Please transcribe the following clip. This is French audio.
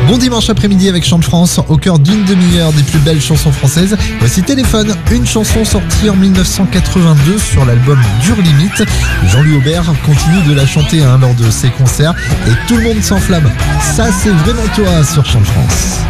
Bon dimanche après-midi avec Chant de France, au cœur d'une demi-heure des plus belles chansons françaises. Voici Téléphone, une chanson sortie en 1982 sur l'album Dure Limite. Jean-Louis Aubert continue de la chanter lors de ses concerts et tout le monde s'enflamme. Ça, c'est vraiment toi sur Chant de France.